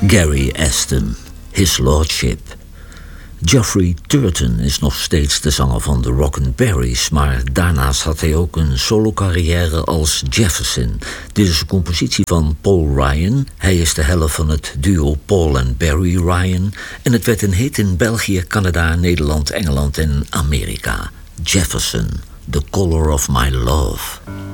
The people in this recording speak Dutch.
Gary Aston, His Lordship. Geoffrey Turton is nog steeds de zanger van de Rock'n'Berries, maar daarnaast had hij ook een solo-carrière als Jefferson. Dit is een compositie van Paul Ryan. Hij is de helft van het duo Paul en Barry Ryan en het werd een hit in België, Canada, Nederland, Engeland en Amerika. Jefferson, The Color of My Love.